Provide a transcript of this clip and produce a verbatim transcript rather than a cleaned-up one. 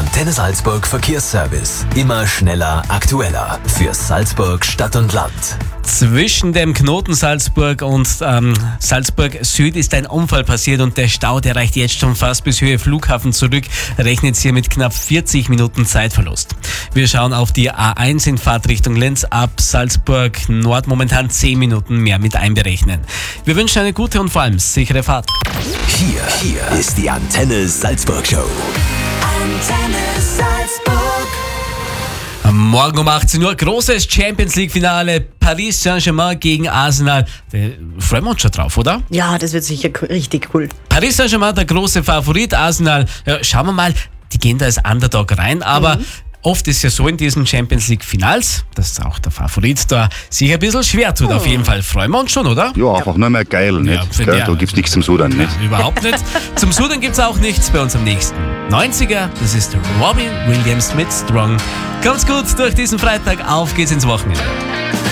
Antenne Salzburg Verkehrsservice. Immer schneller, aktueller. Für Salzburg Stadt und Land. Zwischen dem Knoten Salzburg und ähm, Salzburg Süd ist ein Unfall passiert und der Stau, der reicht jetzt schon fast bis Höhe Flughafen zurück, rechnet hier mit knapp vierzig Minuten Zeitverlust. Wir schauen auf die A eins in Fahrtrichtung Linz ab Salzburg Nord, momentan zehn Minuten mehr mit einberechnen. Wir wünschen eine gute und vor allem sichere Fahrt. Hier, hier ist die Antenne Salzburg Show. Antenne Salzburg. Morgen um achtzehn Uhr großes Champions League Finale Paris Saint-Germain gegen Arsenal. Da freuen wir uns schon drauf, oder? Ja, das wird sicher richtig cool. Paris Saint-Germain der große Favorit, Arsenal, ja, schauen wir mal, die gehen da als Underdog rein, aber mhm. oft ist ja so in diesen Champions League Finals, dass auch der Favorit da sich ein bisschen schwer tut. Oh. Auf jeden Fall freuen wir uns schon, oder? Ja, einfach nur mehr geil, nicht? Ja, Gell, da gibt's nichts zum Sudern, nicht? Ja, überhaupt nicht. Zum Sudern gibt's auch nichts bei uns am nächsten. neunziger, das ist Robbie Williams mit Strong. Kommt's gut durch diesen Freitag, auf geht's ins Wochenende.